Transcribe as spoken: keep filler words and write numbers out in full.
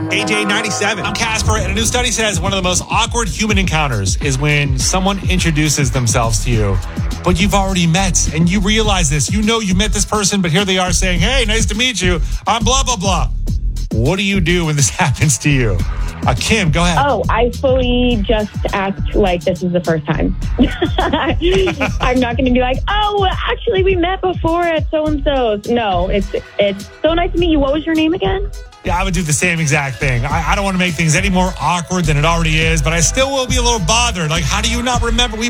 A J ninety-seven. I'm Casper, and a new study says one of the most awkward human encounters is when someone introduces themselves to you, but you've already met, and you realize this. You know you met this person, but here they are saying, hey, nice to meet you. I'm blah, blah, blah. What do you do when this happens to you? Uh, Kim, go ahead. Oh, I fully just act like this is the first time. I'm not going to be like, oh, actually, we met before at so-and-so's. No, it's it's so nice to meet you. What was your name again? Yeah, I would do the same exact thing. I, I don't want to make things any more awkward than it already is, but I still will be a little bothered. Like, how do you not remember? We